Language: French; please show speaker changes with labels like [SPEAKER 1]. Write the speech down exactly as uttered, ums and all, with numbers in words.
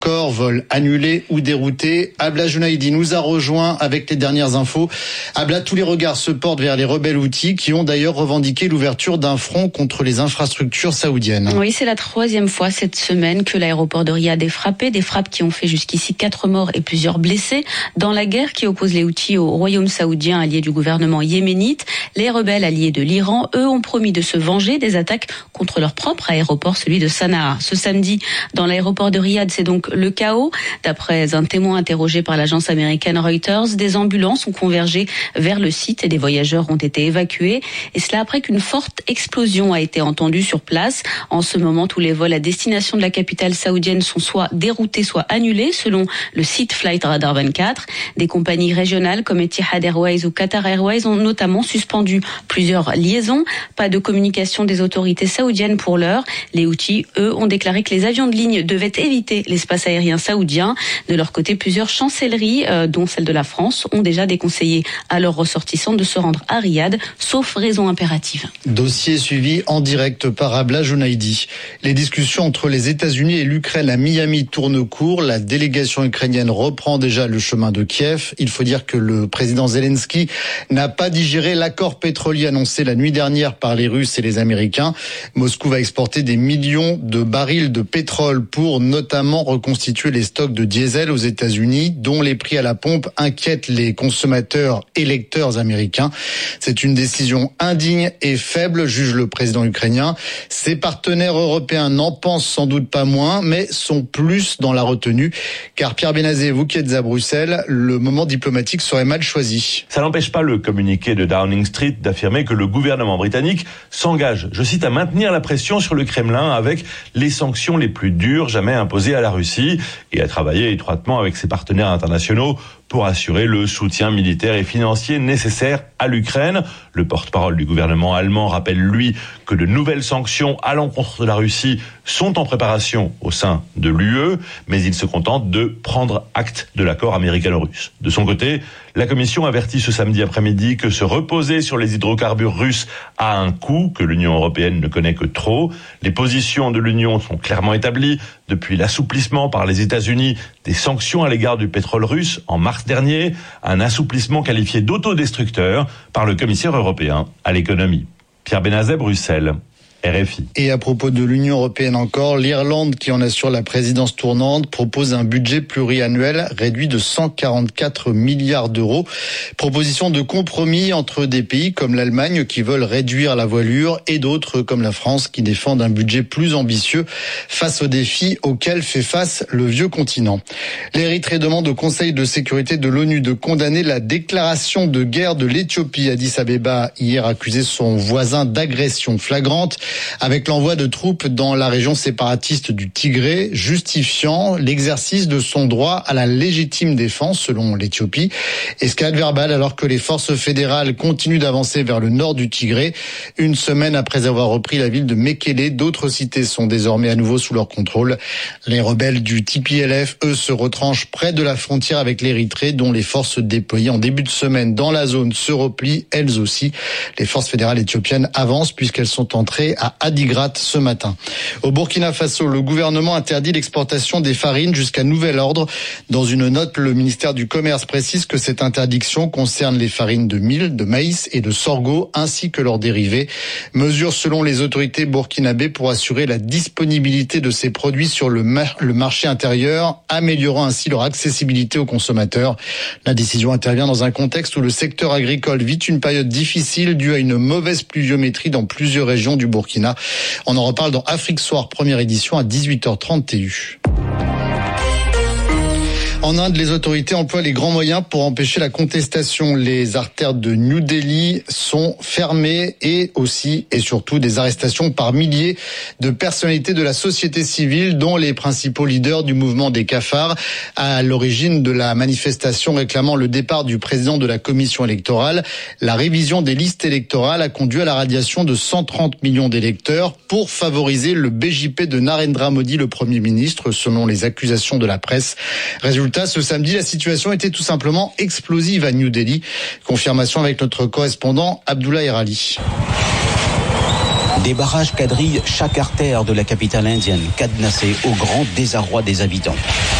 [SPEAKER 1] Corps, vol annulé ou dérouté. Abla Junaidi nous a rejoint avec les dernières infos. Abla, tous les regards se portent vers les rebelles houthis qui ont d'ailleurs revendiqué l'ouverture d'un front contre les infrastructures saoudiennes.
[SPEAKER 2] Oui, c'est la troisième fois cette semaine que l'aéroport de Riyad est frappé. Des frappes qui ont fait jusqu'ici quatre morts et plusieurs blessés. Dans la guerre qui oppose les Houthis au royaume saoudien allié du gouvernement yéménite, les rebelles alliés de l'Iran, eux, ont promis de se venger des attaques contre leur propre aéroport, celui de Sanaa. Ce samedi, dans l'aéroport de Riyad, c'est donc le chaos. D'après un témoin interrogé par l'agence américaine Reuters, des ambulances ont convergé vers le site et des voyageurs ont été évacués. Et cela après qu'une forte explosion a été entendue sur place. En ce moment, tous les vols à destination de la capitale saoudienne sont soit déroutés, soit annulés, selon le site Flight Radar vingt-quatre. Des compagnies régionales comme Etihad Airways ou Qatar Airways ont notamment suspendu plusieurs liaisons. Pas de communication des autorités saoudiennes pour l'heure. Les Houthis, eux, ont déclaré que les avions de ligne devaient éviter l'espace aérien saoudien. De leur côté, plusieurs chancelleries, euh, dont celle de la France, ont déjà déconseillé à leurs ressortissants de se rendre à Riyad, sauf raison impérative.
[SPEAKER 1] Dossier suivi en direct par Abla Junaidi. Les discussions entre les États-Unis et l'Ukraine à Miami tournent court. La délégation ukrainienne reprend déjà le chemin de Kiev. Il faut dire que le président Zelensky n'a pas digéré l'accord pétrolier annoncé la nuit dernière par les Russes et les Américains. Moscou va exporter des millions de barils de pétrole pour notamment reconstituer les stocks de diesel aux États-Unis, dont les prix à la pompe inquiètent les consommateurs et lecteurs américains. C'est une décision indigne et faible, juge le président ukrainien. Ses partenaires européens n'en pensent sans doute pas moins, mais sont plus dans la retenue. Car Pierre Benazet, vous qui êtes à Bruxelles, le moment diplomatique serait mal choisi.
[SPEAKER 3] Ça n'empêche pas le communiqué de Downing Street d'affirmer que le gouvernement britannique s'engage, je cite, à maintenir la pression sur le Kremlin avec les sanctions les plus dures jamais imposées à la Russie et à travailler étroitement avec ses partenaires internationaux pour assurer le soutien militaire et financier nécessaire à l'Ukraine. Le porte-parole du gouvernement allemand rappelle, lui, que de nouvelles sanctions à l'encontre de la Russie sont en préparation au sein de l'U E, mais il se contente de prendre acte de l'accord américano-russe. De son côté, la Commission avertit ce samedi après-midi que se reposer sur les hydrocarbures russes a un coût que l'Union européenne ne connaît que trop. Les positions de l'Union sont clairement établies depuis l'assouplissement par les États-Unis des sanctions à l'égard du pétrole russe en mars dernier, un assouplissement qualifié d'autodestructeur par le commissaire européen à l'économie. Pierre Benazet, Bruxelles. R F I.
[SPEAKER 1] Et à propos de l'Union européenne encore, l'Irlande, qui en assure la présidence tournante, propose un budget pluriannuel réduit de cent quarante-quatre milliards d'euros. Proposition de compromis entre des pays comme l'Allemagne qui veulent réduire la voilure et d'autres comme la France qui défendent un budget plus ambitieux face aux défis auxquels fait face le vieux continent. L'Érythrée demande au Conseil de sécurité de l'ONU de condamner la déclaration de guerre de l'Éthiopie. Addis Abeba hier accusé son voisin d'agression flagrante, avec l'envoi de troupes dans la région séparatiste du Tigré, justifiant l'exercice de son droit à la légitime défense, selon l'Éthiopie. Escalade verbale alors que les forces fédérales continuent d'avancer vers le nord du Tigré. Une semaine après avoir repris la ville de Mekele, d'autres cités sont désormais à nouveau sous leur contrôle. Les rebelles du T P L F, eux, se retranchent près de la frontière avec l'Érythrée, dont les forces déployées en début de semaine dans la zone se replient, elles aussi. Les forces fédérales éthiopiennes avancent puisqu'elles sont entrées à Adigrat ce matin. Au Burkina Faso, le gouvernement interdit l'exportation des farines jusqu'à nouvel ordre. Dans une note, le ministère du Commerce précise que cette interdiction concerne les farines de mil, de maïs et de sorgho, ainsi que leurs dérivés. Mesure selon les autorités burkinabées pour assurer la disponibilité de ces produits sur le, mar- le marché intérieur, améliorant ainsi leur accessibilité aux consommateurs. La décision intervient dans un contexte où le secteur agricole vit une période difficile due à une mauvaise pluviométrie dans plusieurs régions du Burkina. On en reparle dans Afrique Soir, première édition à dix-huit heures trente T U. En Inde, les autorités emploient les grands moyens pour empêcher la contestation. Les artères de New Delhi sont fermées et aussi et surtout des arrestations par milliers de personnalités de la société civile, dont les principaux leaders du mouvement des cafards, à l'origine de la manifestation réclamant le départ du président de la commission électorale. La révision des listes électorales a conduit à la radiation de cent trente millions d'électeurs pour favoriser le B J P de Narendra Modi, le Premier ministre, selon les accusations de la presse. Résultat, ce samedi, la situation était tout simplement explosive à New Delhi. Confirmation avec notre correspondant Abdoulaye Erali.
[SPEAKER 4] Des barrages quadrillent chaque artère de la capitale indienne, cadenassée au grand désarroi des habitants.